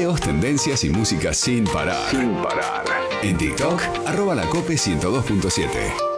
Videos, tendencias y música sin parar. En TikTok, @lacope102.7.